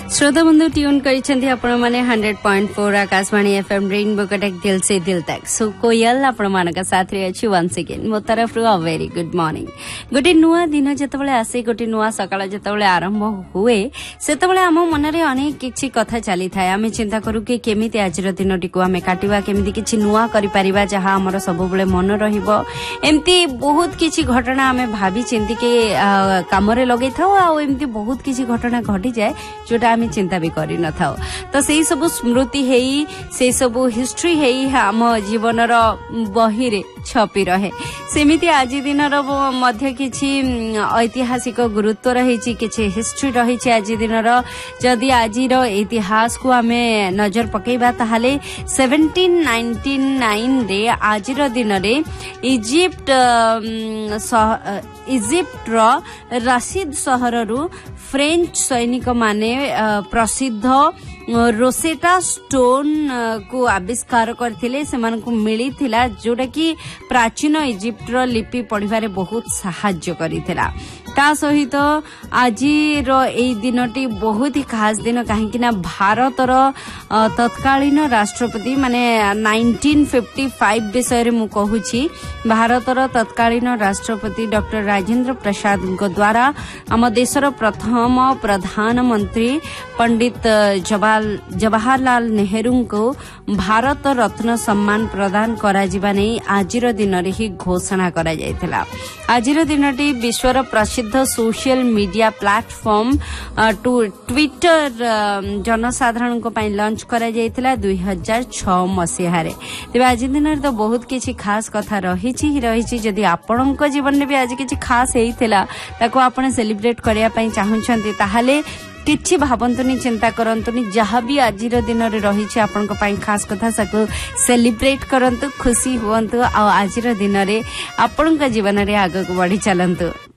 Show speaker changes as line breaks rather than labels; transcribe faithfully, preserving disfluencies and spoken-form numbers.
श्रोता बंधु ट्यून करिसेंती आपण माने hundred point four Akashvani FM rainbow Cuttack दिल से दिल तक सो कोयल आपण मानका साथ रे अछि वंस अगेन मो तरफ रु अ वेरी गुड मॉर्निंग गोटे नुआ दिन जतबले आसे गोटे नुआ सकाळ जतबले आरंभ हुए सेतबले हम मन रे अनेक किछि कथा चली थाए आमे चिंता करू कि केमिति आजर दिनटी को आमे काटिबा केमिति किछि नुआ करि परिबा जहा हमर सबबले मन रहिबो एम्ति बहुत किछि घटना आमे भाबी चिंती के काम रे लगै थाओ आ एम्ति बहुत किछि घटना घटी जाय जोटा आमे चिंता भी करि न थाओ तो सेही सब स्मृति हेई से सब हिस्ट्री हेई हम जीवन रो बही रे छपी रहे सेमिति आज दिन रो मध्य किछि ऐतिहासिक गुरुत्व रहिछि किछि हिस्ट्री रहिछि आज दिन रो जदि आजि रो इतिहास को हमें नजर पकेबा ताहाले सेवेंटीन नाइंटी नाइन रे आज रो दिन रे इजिप्ट इजिप्ट रो रशीद शहर रु फ्रेंच सैनिक माने प्रसिद्ध रोसेटा स्टोन को आविष्कार करथिले सेमान को मिली थिला जोटा कि प्राचीन इजिप्ट रो लिपि पढ़िबारे बहुत सहाय्य करिथिला ता सहित आज रो एई दिनटी बहुत ही खास दिन काहेकि ना भारत रो तत्कालीन राष्ट्रपति माने नाइंटीन फिफ्टी फाइव विषय रे मु कहूची भारत रो तत्कालीन राष्ट्रपति डॉक्टर राजेंद्र प्रसाद को द्वारा हम देश रो प्रथम प्रधानमंत्री पंडित जवाहरलाल नेहरू को भारत रत्न सम्मान प्रदान करा जिबा नै आजिर दिन रे ही घोषणा करा जायतिला आजिर दिनटी विश्वर प्रसिद्ध social media platform to Twitter जनसाधारण को पई लॉन्च करा जायतिला दो हज़ार छह मसिहा रे तबे आज दिन रे तो बहुत किछि खास कथा रहिछि ही रहिछि जदि आपणक जीवन में भी आज किछि खास हेइतिला ताको आपण सेलिब्रेट करिया पई चाहउछन्ती ताहाले किछि भाबंतुनी चिंता करंतुनी जहाँ भी आजिर दिन रे रहिछि आपनक पई खास कथा साको सेलिब्रेट करंतु खुशी हुवंतु आ आजिर दिन रे आपनक जीवन रे आगक बढ़ी चलंतु।